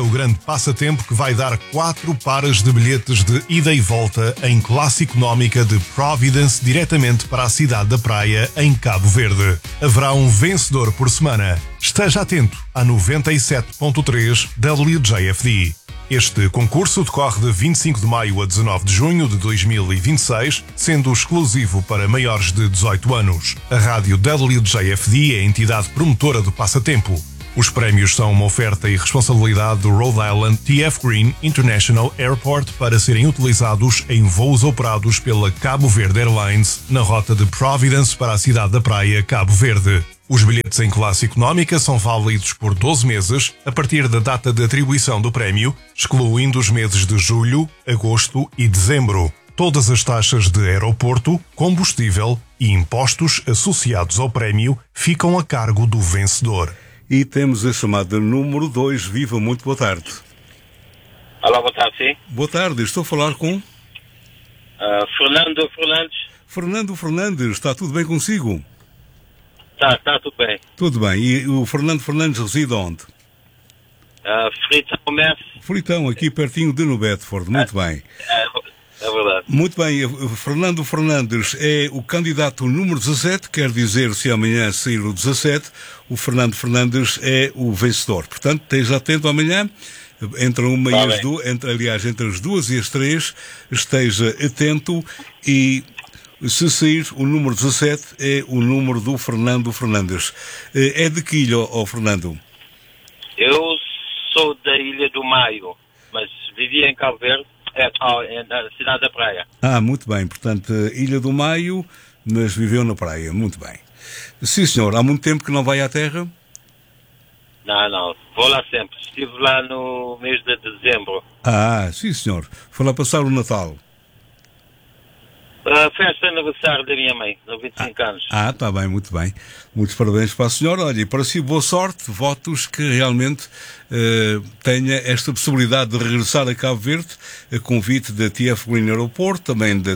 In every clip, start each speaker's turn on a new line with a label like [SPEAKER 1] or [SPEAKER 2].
[SPEAKER 1] o grande passatempo que vai dar 4 pares de bilhetes de ida e volta em classe económica de Providence diretamente para a cidade da Praia, em Cabo Verde. Haverá um vencedor por semana. Esteja atento à 97.3 WJFD. Este concurso decorre de 25 de maio a 19 de junho de 2026, sendo exclusivo para maiores de 18 anos. A rádio WJFD é a entidade promotora do passatempo. Os prémios são uma oferta e responsabilidade do Rhode Island TF Green International Airport para serem utilizados em voos operados pela Cabo Verde Airlines na rota de Providence para a cidade da Praia, Cabo Verde. Os bilhetes em classe económica são válidos por 12 meses a partir da data de atribuição do prémio, excluindo os meses de julho, agosto e dezembro. Todas as taxas de aeroporto, combustível e impostos associados ao prémio ficam a cargo do vencedor.
[SPEAKER 2] E temos a chamada número 2. Viva, muito boa tarde.
[SPEAKER 3] Olá, boa tarde, sim.
[SPEAKER 2] Boa tarde, estou a falar com...
[SPEAKER 3] Fernando Fernandes.
[SPEAKER 2] Fernando Fernandes, está tudo bem consigo?
[SPEAKER 3] Está tudo bem.
[SPEAKER 2] Tudo bem, e o Fernando Fernandes reside onde?
[SPEAKER 3] Fritão Mestre.
[SPEAKER 2] Fritão, aqui pertinho de no Bedford, muito bem.
[SPEAKER 3] É verdade.
[SPEAKER 2] Muito bem, o Fernando Fernandes é o candidato número 17, quer dizer, se amanhã sair o 17, o Fernando Fernandes é o vencedor. Portanto, esteja atento amanhã, entre as 2 e as 3, esteja atento e... Se sair o número 17, é o número do Fernando Fernandes. É de que ilha, Fernando?
[SPEAKER 3] Eu sou da Ilha do Maio, mas vivia em Cabo Verde, na cidade da Praia.
[SPEAKER 2] Muito bem. Portanto, Ilha do Maio, mas viveu na praia. Muito bem. Sim, senhor. Há muito tempo que não vai à terra?
[SPEAKER 3] Não. Vou lá sempre. Estive lá no mês de dezembro.
[SPEAKER 2] Sim, senhor. Foi lá passar o Natal.
[SPEAKER 3] Festa de aniversário da minha mãe, 95 anos.
[SPEAKER 2] Está bem, muito bem. Muitos parabéns para a senhora. Olha, e para si, boa sorte. Votos que realmente tenha esta possibilidade de regressar a Cabo Verde, a convite da TF Green Airport, também da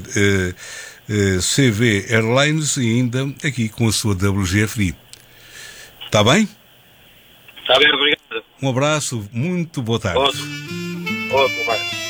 [SPEAKER 2] CV Airlines e ainda aqui com a sua WGFD. Está bem?
[SPEAKER 3] Está bem, obrigado.
[SPEAKER 2] Um abraço, muito boa tarde.
[SPEAKER 3] Outro, vai.